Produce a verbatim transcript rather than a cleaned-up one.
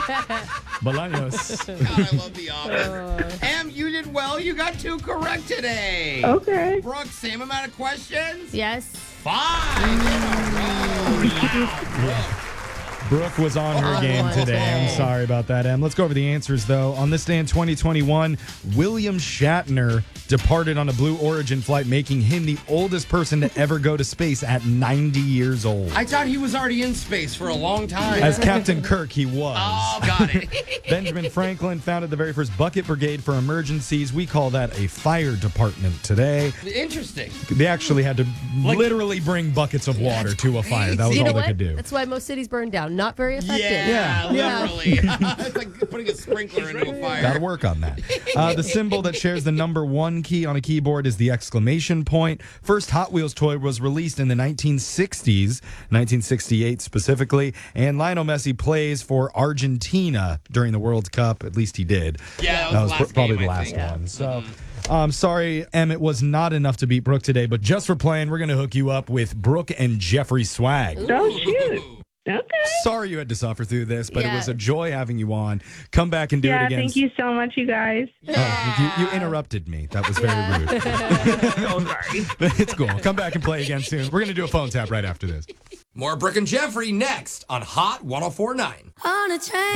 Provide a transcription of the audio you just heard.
Bolaños. God, I love The Office. Em, you did well. You got two correct today. Okay. Brooke, same amount of questions? Yes. Five in a row. Wow. Brooke was on her Oh, game boy. today. I'm sorry about that, Em. Let's go over the answers, though. On this day in twenty twenty-one, William Shatner departed on a Blue Origin flight, making him the oldest person to ever go to space at ninety years old. I thought he was already in space for a long time. As Captain Kirk, he was. Oh, got it. Benjamin Franklin founded the very first bucket brigade for emergencies. We call that a fire department today. Interesting. They actually had to Like- literally bring buckets of water to a fire. That was You all know they what? could do. That's why most cities burn down. Not very effective. Yeah, Yeah. literally. It's like putting a sprinkler into a fire. Got to work on that. Uh, the symbol that shares the number one key on a keyboard is the exclamation point. First Hot Wheels toy was released in the nineteen sixties, nineteen sixty-eight specifically, and Lionel Messi plays for Argentina during the World Cup. At least he did. Yeah, that was that the was last pr- probably game, the I last think. one. So. Um, sorry, Em, it was not enough to beat Brooke today, but just for playing, we're going to hook you up with Brooke and Jeffrey Swag. Oh, shoot. Okay. Sorry you had to suffer through this, but it Yeah. was a joy having you on. Come back and do Yeah, it again. thank you so much, you guys. Oh, you, you interrupted me. That was very rude. So sorry. It's cool. Come back and play again soon. We're going to do a phone tap right after this. More Brooke and Jeffrey next on Hot one oh four point nine. On a train.